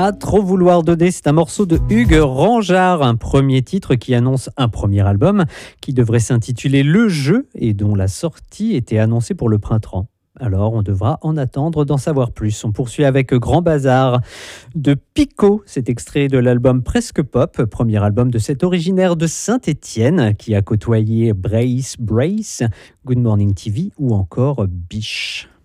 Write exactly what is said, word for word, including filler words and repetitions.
À trop vouloir donner, c'est un morceau de Hugues Rangeard, un premier titre qui annonce un premier album qui devrait s'intituler Le Jeu et dont la sortie était annoncée pour le printemps. Alors on devra en attendre d'en savoir plus. On poursuit avec Grand Bazar de Pico, cet extrait de l'album Presque Pop, premier album de cet originaire de Saint-Étienne qui a côtoyé Brace Brace, Good Morning T V ou encore Biche.